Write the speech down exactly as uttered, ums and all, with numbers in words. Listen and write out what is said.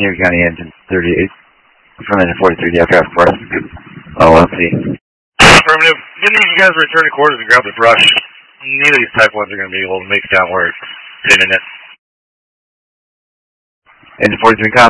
New York County Engine thirty-eight. From Engine forty-three, the aircraft course. Oh, let's see. Affirmative. We need you guys to return to quarters and grab the brush. Neither of these Type ones are going to be able to make it down where it's pinning it. Engine forty-three, copy.